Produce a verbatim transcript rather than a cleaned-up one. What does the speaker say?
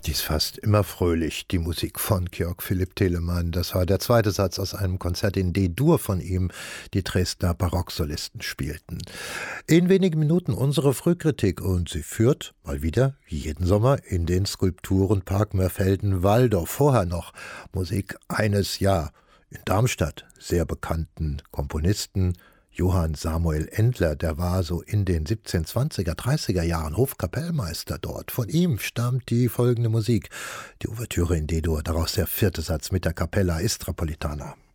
Die ist fast immer fröhlich, die Musik von Georg Philipp Telemann. Das war der zweite Satz aus einem Konzert in D-Dur von ihm, die Dresdner Barocksolisten spielten. In wenigen Minuten unsere Frühkritik und sie führt, mal wieder, wie jeden Sommer, in den Skulpturenpark Mörfelden-Walldorf. Vorher noch Musik eines, ja, in Darmstadt sehr bekannten Komponisten, Johann Samuel Endler, der war so in den siebzehnhundertzwanziger, dreißiger Jahren Hofkapellmeister dort. Von ihm stammt die folgende Musik, die Ouvertüre in D-Dur, daraus der vierte Satz mit der Capella Istrapolitana.